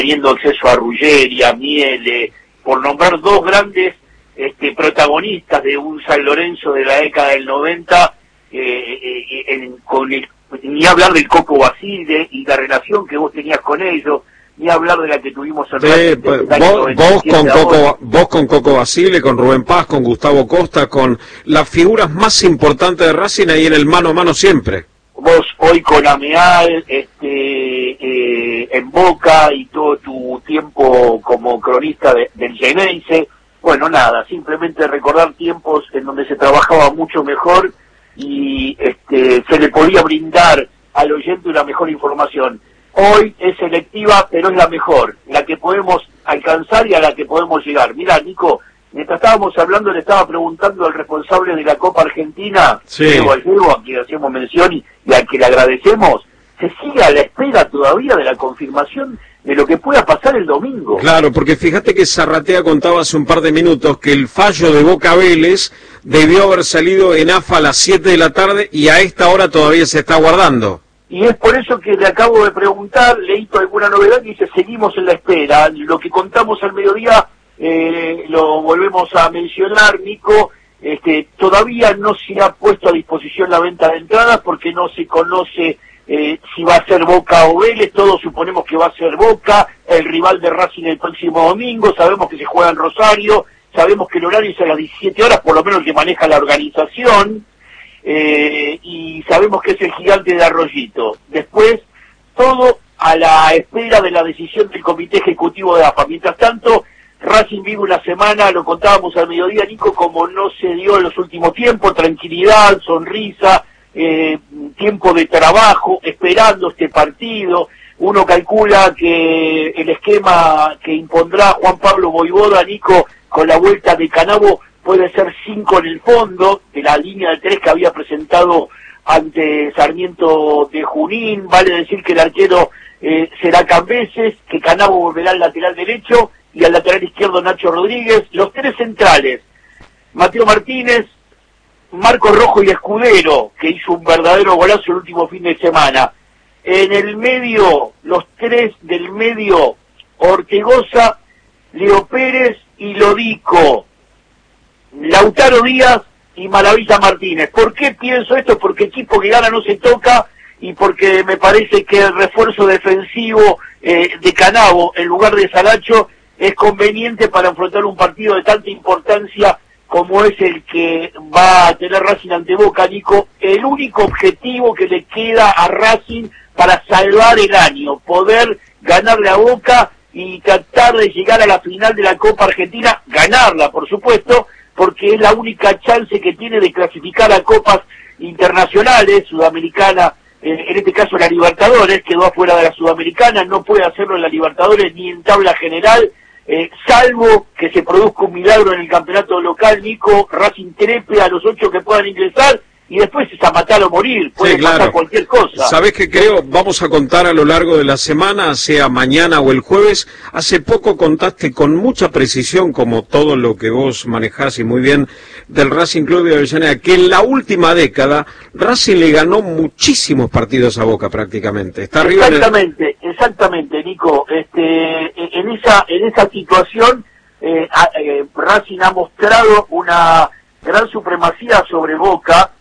teniendo acceso a Ruggeri, a Miele, por nombrar dos grandes protagonistas de un San Lorenzo de la década del 90, ni hablar del Coco Basile y la relación que vos tenías con ellos, ni hablar de la que tuvimos en vos con Coco Basile, con Rubén Paz, con Gustavo Costa, con las figuras más importantes de Racing ahí en el mano a mano siempre. Vos hoy con Ameal, en Boca y todo tu tiempo como cronista del Geneise. Bueno, nada, simplemente recordar tiempos en donde se trabajaba mucho mejor y se le podía brindar al oyente una mejor información. Hoy es selectiva, pero es la mejor, la que podemos alcanzar y a la que podemos llegar. Mirá, Nico, mientras estábamos hablando, le estaba preguntando al responsable de la Copa Argentina, Diego, a quien hacemos mención y al que le agradecemos, se sigue a la espera todavía de la confirmación de lo que pueda pasar el domingo. Claro, porque fíjate que Zarratea contaba hace un par de minutos que el fallo de Boca Vélez debió haber salido en AFA a las 7 de la tarde y a esta hora todavía se está guardando. Y es por eso que le acabo de preguntar, leíto alguna novedad, y dice, seguimos en la espera. Lo que contamos al mediodía, lo volvemos a mencionar, Nico, todavía no se ha puesto a disposición la venta de entradas porque no se conoce si va a ser Boca o Vélez. Todos suponemos que va a ser Boca, el rival de Racing el próximo domingo. Sabemos que se juega en Rosario, sabemos que el horario es a las 17 horas, por lo menos el que maneja la organización, y sabemos que es el Gigante de Arroyito. Después, todo a la espera de la decisión del Comité Ejecutivo de AFA. Mientras tanto, Racing vive una semana, lo contábamos al mediodía, Nico, como no se dio en los últimos tiempos, tranquilidad, sonrisa, tiempo de trabajo, esperando este partido. Uno calcula que el esquema que impondrá Juan Pablo Voivoda, Nico, con la vuelta de Canavo, puede ser 5 en el fondo, de la línea de 3 que había presentado ante Sarmiento de Junín. Vale decir que el arquero será Cambeses, que Canavo volverá al lateral derecho y al lateral izquierdo Nacho Rodríguez. Los 3 centrales, Mateo Martínez, Marco Rojo y Escudero, que hizo un verdadero golazo el último fin de semana. En el medio, los 3 del medio, Ortegoza, Leo Pérez y Lodico, Lautaro Díaz y Maravilla Martínez. ¿Por qué pienso esto? Porque equipo que gana no se toca, y porque me parece que el refuerzo defensivo de Canavo en lugar de Saracho es conveniente para enfrentar un partido de tanta importancia como es el que va a tener Racing ante Boca, Nico. El único objetivo que le queda a Racing para salvar el año, poder ganarle a Boca y tratar de llegar a la final de la Copa Argentina, ganarla, por supuesto, porque es la única chance que tiene de clasificar a copas internacionales, Sudamericana, en este caso la Libertadores. Quedó afuera de la Sudamericana, no puede hacerlo en la Libertadores ni en tabla general, salvo que se produzca un milagro en el campeonato local, Nico. Racing trepe a los 8 que puedan ingresar y después es a matar o morir, puede pasar cualquier cosa. ¿Sabés qué creo? Vamos a contar a lo largo de la semana, sea mañana o el jueves. Hace poco contaste con mucha precisión, como todo lo que vos manejás y muy bien, del Racing Club de Avellaneda, que en la última década Racing le ganó muchísimos partidos a Boca prácticamente. Está arriba exactamente, Nico. En esa situación, Racing ha mostrado una gran supremacía sobre Boca.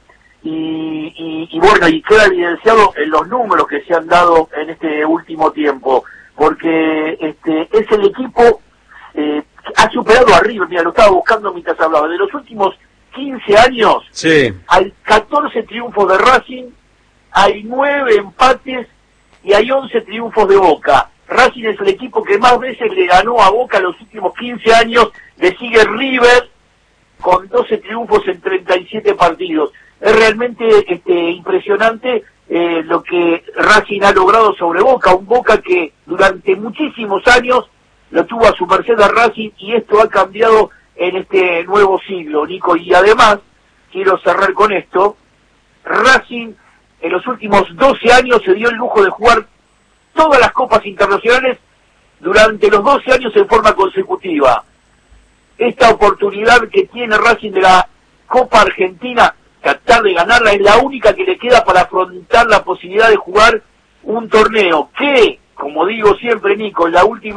Y bueno, y queda evidenciado en los números que se han dado en este último tiempo, porque es el equipo que ha superado a River. Mira, lo estaba buscando mientras hablaba. De los últimos 15 años, hay 14 triunfos de Racing, hay 9 empates y hay 11 triunfos de Boca. Racing es el equipo que más veces le ganó a Boca en los últimos 15 años. Le sigue River con 12 triunfos en 37 partidos. Es realmente impresionante lo que Racing ha logrado sobre Boca, un Boca que durante muchísimos años lo tuvo a su merced a Racing, y esto ha cambiado en este nuevo siglo, Nico. Y además, quiero cerrar con esto, Racing en los últimos 12 años se dio el lujo de jugar todas las copas internacionales durante los 12 años en forma consecutiva. Esta oportunidad que tiene Racing de la Copa Argentina, tratar de ganarla, es la única que le queda para afrontar la posibilidad de jugar un torneo que, como digo siempre, Nico, la última